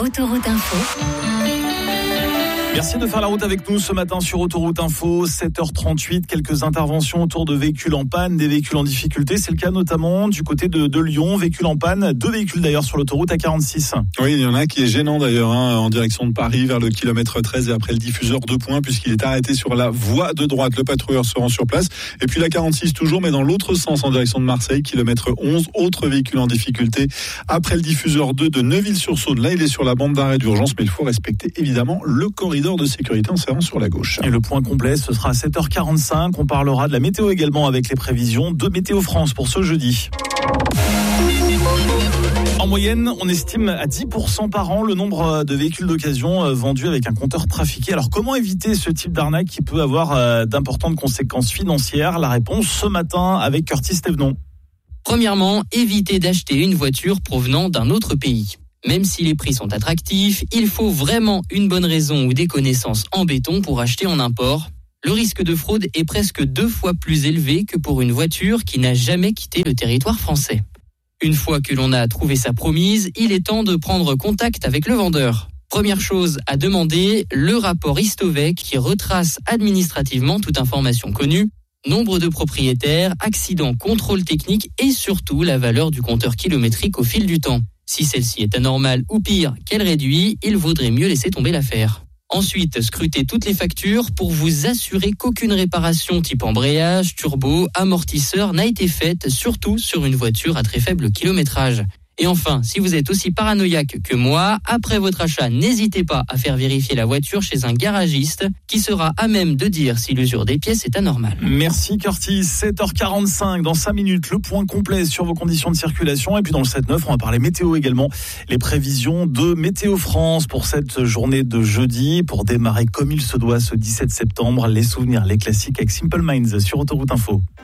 Autoroute Info. Merci de faire la route avec nous ce matin sur Autoroute Info, 7h38, quelques interventions autour de véhicules en panne, des véhicules en difficulté. C'est le cas notamment du côté de Lyon, véhicules en panne, 2 véhicules d'ailleurs sur l'autoroute A46. Oui, il y en a un qui est gênant d'ailleurs, en direction de Paris vers le kilomètre 13 et après le diffuseur 2 points puisqu'il est arrêté sur la voie de droite. Le patrouilleur se rend sur place. Et puis la 46 toujours, mais dans l'autre sens en direction de Marseille, kilomètre 11, autre véhicule en difficulté après le diffuseur 2 de Neuville-sur-Saône. Là, il est sur la bande d'arrêt d'urgence, mais il faut respecter évidemment le corridor de sécurité en serrant sur la gauche. Et le point complet, ce sera à 7h45. On parlera de la météo également avec les prévisions de Météo France pour ce jeudi. En moyenne, on estime à 10% par an le nombre de véhicules d'occasion vendus avec un compteur trafiqué. Alors comment éviter ce type d'arnaque qui peut avoir d'importantes conséquences financières? La réponse ce matin avec Curtis Thévenon. Premièrement, évitez d'acheter une voiture provenant d'un autre pays. Même si les prix sont attractifs, il faut vraiment une bonne raison ou des connaissances en béton pour acheter en import. Le risque de fraude est presque 2 fois plus élevé que pour une voiture qui n'a jamais quitté le territoire français. Une fois que l'on a trouvé sa promise, il est temps de prendre contact avec le vendeur. Première chose à demander, le rapport Istovec qui retrace administrativement toute information connue, nombre de propriétaires, accidents, contrôle technique et surtout la valeur du compteur kilométrique au fil du temps. Si celle-ci est anormale ou pire, qu'elle réduit, il vaudrait mieux laisser tomber l'affaire. Ensuite, scrutez toutes les factures pour vous assurer qu'aucune réparation type embrayage, turbo, amortisseur n'a été faite, surtout sur une voiture à très faible kilométrage. Et enfin, si vous êtes aussi paranoïaque que moi, après votre achat, n'hésitez pas à faire vérifier la voiture chez un garagiste qui sera à même de dire si l'usure des pièces est anormale. Merci Curtis, 7h45, dans 5 minutes, le point complet sur vos conditions de circulation. Et puis dans le 7-9, on va parler météo également. Les prévisions de Météo France pour cette journée de jeudi, pour démarrer comme il se doit ce 17 septembre. Les souvenirs, les classiques avec Simple Minds sur Autoroute Info.